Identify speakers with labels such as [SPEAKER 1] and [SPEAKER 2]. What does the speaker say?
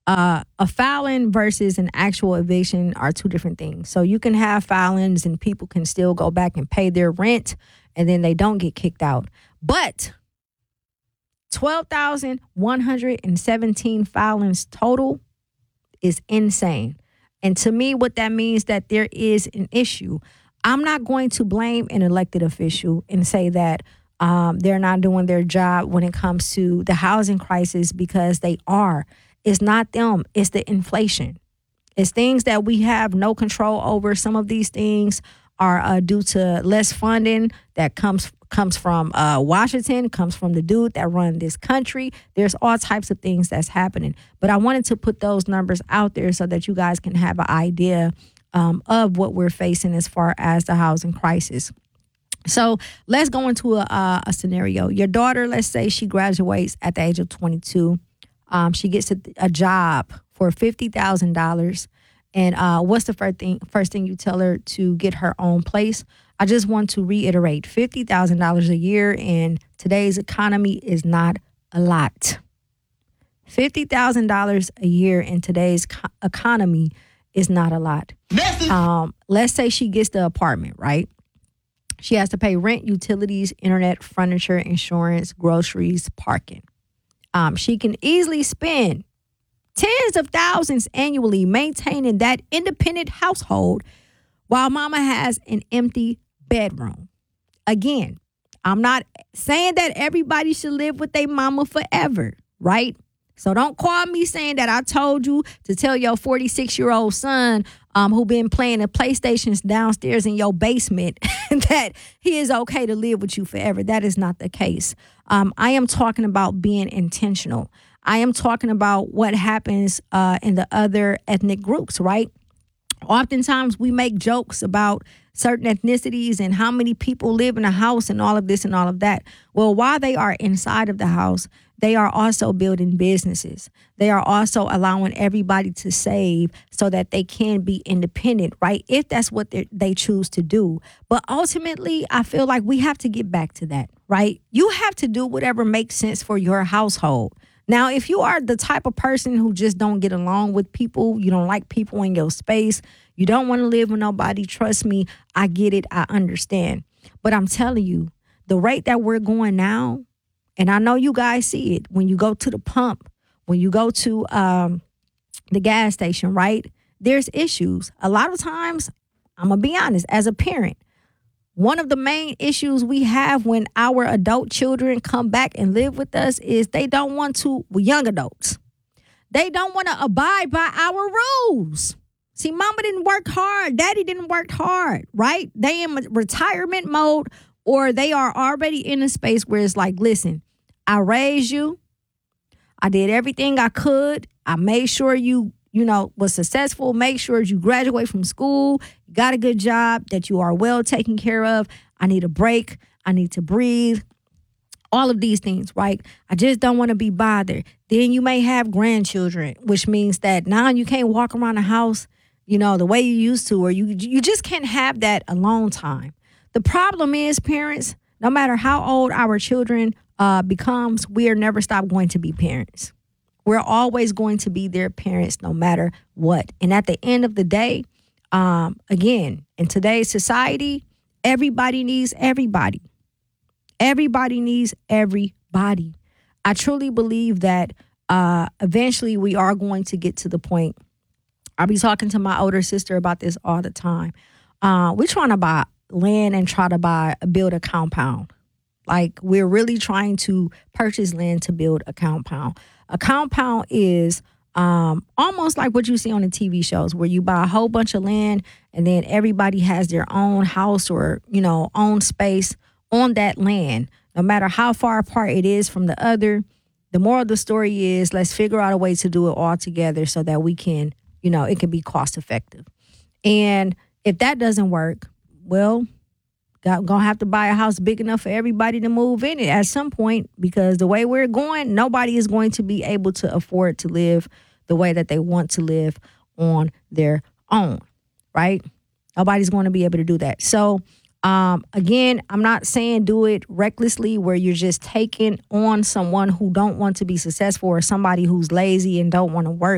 [SPEAKER 1] A filing versus an actual eviction are two different things. So you can have filings and people can still go back and pay their rent and then they don't get kicked out. But 12,117 filings total is insane. And to me, what that means that there is an issue. I'm not going to blame an elected official and say that they're not doing their job when it comes to the housing crisis, because they are. It's not them. It's the inflation. It's things that we have no control over. Some of these things are due to less funding that comes from Washington, comes from the dude that run this country. There's all types of things that's happening. But I wanted to put those numbers out there so that you guys can have an idea of what we're facing as far as the housing crisis. So let's go into a scenario. Your daughter, let's say she graduates at the age of 22. She gets a job for $50,000. And what's the first thing you tell her? To get her own place? I just want to reiterate, $50,000 a year in today's economy is not a lot. $50,000 a year in today's economy is not a lot. Let's say she gets the apartment, right? She has to pay rent, utilities, internet, furniture, insurance, groceries, parking. She can easily spend tens of thousands annually maintaining that independent household while mama has an empty bedroom. Again, I'm not saying that everybody should live with their mama forever, right? So don't call me saying that I told you to tell your 46-year-old son who been playing the PlayStations downstairs in your basement that he is okay to live with you forever. That is not the case. I am talking about being intentional. I am talking about what happens in the other ethnic groups, right? Oftentimes we make jokes about certain ethnicities and how many people live in a house and all of this and all of that. Well, while they are inside of the house, they are also building businesses. They are also allowing everybody to save so that they can be independent, right? If that's what they choose to do. But ultimately, I feel like we have to get back to that, right? You have to do whatever makes sense for your household. Now, if you are the type of person who just don't get along with people, you don't like people in your space, you don't want to live with nobody, trust me, I get it, I understand. But I'm telling you, the rate that we're going now, and I know you guys see it when you go to the pump, when you go to the gas station, right? There's issues. A lot of times, I'm going to be honest, as a parent, one of the main issues we have when our adult children come back and live with us is they don't want to, young adults, they don't want to abide by our rules. See, mama didn't work hard. Daddy didn't work hard, right? They in retirement mode, or they are already in a space where it's like, listen, I raised you. I did everything I could. I made sure you was successful. Make sure you graduate from school. You got a good job, that you are well taken care of. I need a break. I need to breathe. All of these things, right? I just don't want to be bothered. Then you may have grandchildren, which means that now you can't walk around the house, the way you used to, or you just can't have that alone time. The problem is, parents, no matter how old our children becomes, we are never stop going to be parents. We're always going to be their parents no matter what. And at the end of the day, again, in today's society, everybody needs everybody. Everybody needs everybody. I truly believe that eventually we are going to get to the point. I'll be talking to my older sister about this all the time. We're trying to buy land and try to build a compound. Like, we're really trying to purchase land to build a compound. A compound is almost like what you see on the TV shows, where you buy a whole bunch of land and then everybody has their own house or, own space on that land, no matter how far apart it is from the other. The moral of the story is, let's figure out a way to do it all together so that we can, it can be cost effective. And if that doesn't work, well, gonna have to buy a house big enough for everybody to move in it at some point, because the way we're going, nobody is going to be able to afford to live the way that they want to live on their own, right? Nobody's going to be able to do that. So, again, I'm not saying do it recklessly where you're just taking on someone who don't want to be successful, or somebody who's lazy and don't want to work.